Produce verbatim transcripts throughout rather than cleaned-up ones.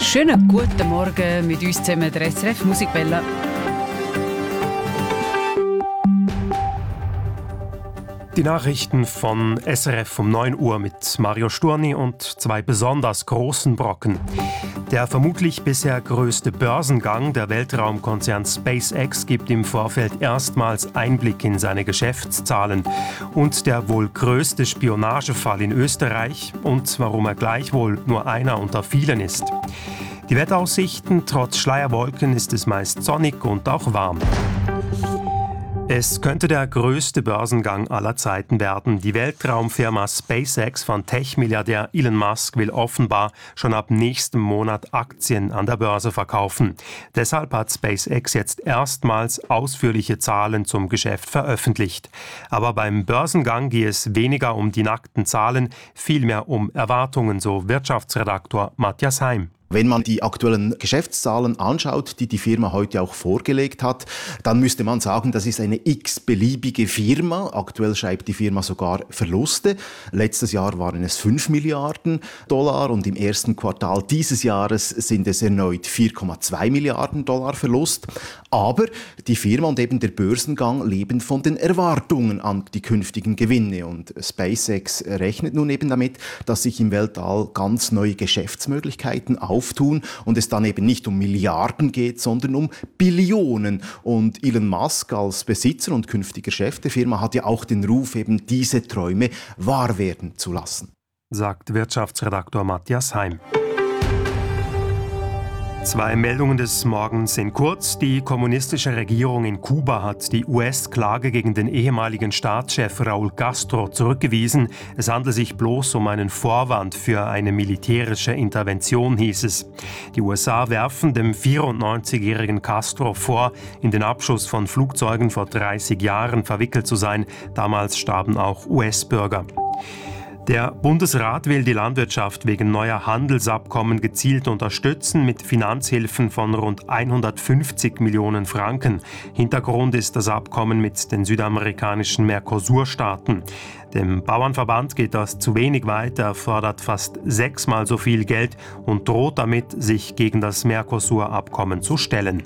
Schönen guten Morgen mit uns zusammen, der S R F Musikwelle. Die Nachrichten von S R F um neun Uhr mit Mario Sturni und zwei besonders großen Brocken. Der vermutlich bisher größte Börsengang der Weltraumkonzern SpaceX gibt im Vorfeld erstmals Einblick in seine Geschäftszahlen. Und der wohl größte Spionagefall in Österreich und warum er gleichwohl nur einer unter vielen ist. Die Wetteraussichten: trotz Schleierwolken ist es meist sonnig und auch warm. Es könnte der größte Börsengang aller Zeiten werden. Die Weltraumfirma SpaceX von Tech-Milliardär Elon Musk will offenbar schon ab nächstem Monat Aktien an der Börse verkaufen. Deshalb hat SpaceX jetzt erstmals ausführliche Zahlen zum Geschäft veröffentlicht. Aber beim Börsengang gehe es weniger um die nackten Zahlen, vielmehr um Erwartungen, so Wirtschaftsredaktor Matthias Heim. Wenn man die aktuellen Geschäftszahlen anschaut, die die Firma heute auch vorgelegt hat, dann müsste man sagen, das ist eine x-beliebige Firma. Aktuell schreibt die Firma sogar Verluste. Letztes Jahr waren es fünf Milliarden Dollar und im ersten Quartal dieses Jahres sind es erneut vier Komma zwei Milliarden Dollar Verlust. Aber die Firma und eben der Börsengang leben von den Erwartungen an die künftigen Gewinne. Und SpaceX rechnet nun eben damit, dass sich im Weltall ganz neue Geschäftsmöglichkeiten auftun und es dann eben nicht um Milliarden geht, sondern um Billionen. Und Elon Musk als Besitzer und künftiger Chef der Firma hat ja auch den Ruf, eben diese Träume wahr werden zu lassen. Sagt Wirtschaftsredaktor Matthias Heim. Zwei Meldungen des Morgens in kurz. Die kommunistische Regierung in Kuba hat die U S-Klage gegen den ehemaligen Staatschef Raúl Castro zurückgewiesen. Es handle sich bloß um einen Vorwand für eine militärische Intervention, hieß es. Die U S A werfen dem vierundneunzigjährigen Castro vor, in den Abschuss von Flugzeugen vor dreißig Jahren verwickelt zu sein. Damals starben auch U S-Bürger. Der Bundesrat will die Landwirtschaft wegen neuer Handelsabkommen gezielt unterstützen mit Finanzhilfen von rund hundertfünfzig Millionen Franken. Hintergrund ist das Abkommen mit den südamerikanischen Mercosur-Staaten. Dem Bauernverband geht das zu wenig weit. Er fordert fast sechsmal so viel Geld und droht damit, sich gegen das Mercosur-Abkommen zu stellen.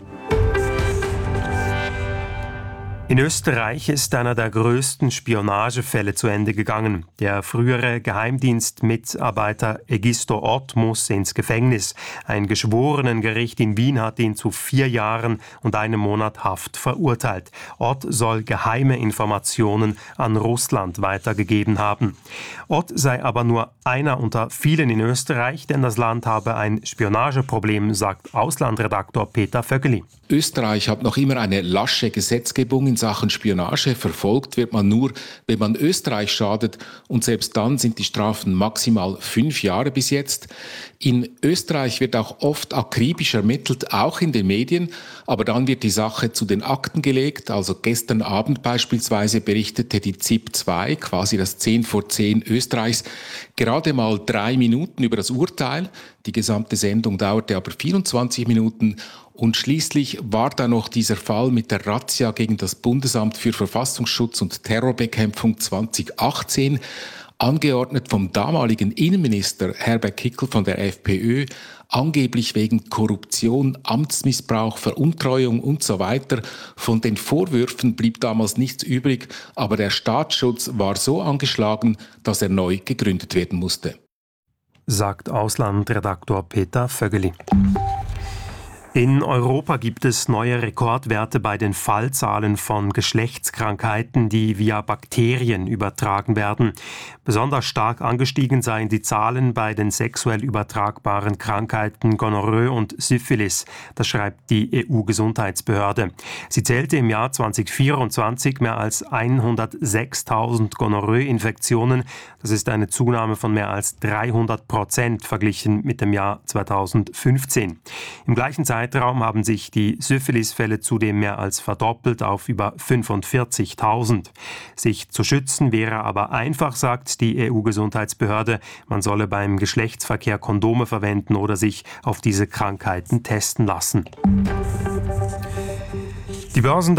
In Österreich ist einer der größten Spionagefälle zu Ende gegangen. Der frühere Geheimdienstmitarbeiter Egisto Ott muss ins Gefängnis. Ein Geschworenengericht in Wien hat ihn zu vier Jahren und einem Monat Haft verurteilt. Ott soll geheime Informationen an Russland weitergegeben haben. Ott sei aber nur einer unter vielen in Österreich, denn das Land habe ein Spionageproblem, sagt Auslandredaktor Peter Vögeli. Österreich hat noch immer eine lasche Gesetzgebung in Sachen Spionage. Verfolgt wird man nur, wenn man Österreich schadet, und selbst dann sind die Strafen maximal fünf Jahre bis jetzt. In Österreich wird auch oft akribisch ermittelt, auch in den Medien, aber dann wird die Sache zu den Akten gelegt. Also gestern Abend beispielsweise berichtete die Z I P zwei, quasi das zehn vor zehn Österreichs, gerade mal drei Minuten über das Urteil. Die gesamte Sendung dauerte aber vierundzwanzig Minuten. Und schließlich war da noch dieser Fall mit der Razzia gegen das Bundesamt für Verfassungsschutz und Terrorbekämpfung zwanzig achtzehn, angeordnet vom damaligen Innenminister Herbert Kickl von der FPÖ, angeblich wegen Korruption, Amtsmissbrauch, Veruntreuung und so weiter. Von den Vorwürfen blieb damals nichts übrig, aber der Staatsschutz war so angeschlagen, dass er neu gegründet werden musste. Sagt Auslandredaktor Peter Vögeli. In Europa gibt es neue Rekordwerte bei den Fallzahlen von Geschlechtskrankheiten, die via Bakterien übertragen werden. Besonders stark angestiegen seien die Zahlen bei den sexuell übertragbaren Krankheiten Gonorrhoe und Syphilis. Das schreibt die E U-Gesundheitsbehörde. Sie zählte im Jahr zweitausendvierundzwanzig mehr als hundertsechstausend Gonorrhoe-Infektionen. Das ist eine Zunahme von mehr als dreihundert Prozent verglichen mit dem Jahr zweitausendfünfzehn. Im gleichen Zeitraum Zeitraum haben sich die Syphilisfälle zudem mehr als verdoppelt auf über fünfundvierzigtausend. Sich zu schützen wäre aber einfach, sagt die E U-Gesundheitsbehörde. Man solle beim Geschlechtsverkehr Kondome verwenden oder sich auf diese Krankheiten testen lassen. Die Börsen